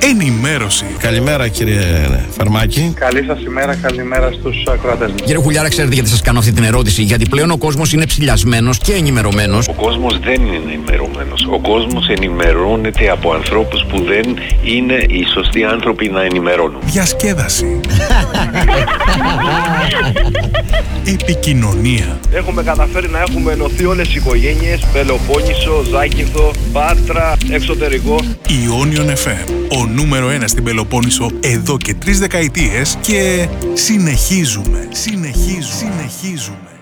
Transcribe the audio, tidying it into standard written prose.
Ενημέρωση. Καλημέρα κύριε Φαρμάκη. Καλή σας ημέρα, καλημέρα στους ακροατές μας. Κύριε Χουλιάρα, ξέρετε γιατί σας κάνω αυτή την ερώτηση? Γιατί πλέον ο κόσμος είναι ψηλιασμένος και ενημερωμένος. Ο κόσμος δεν είναι ενημερωμένος. Ο κόσμος ενημερώνεται από ανθρώπους που δεν είναι οι σωστοί άνθρωποι να ενημερώνουν. Διασκέδαση. Επικοινωνία. Έχουμε καταφέρει να έχουμε ενωθεί όλες οι οικογένειες. Πελοπόννησο, Ζάκυνθο, Πάτρα, εξωτερικό. Ionion FM. Ο νούμερο 1 στην Πελοπόννησο εδώ και 3 δεκαετίες και συνεχίζουμε.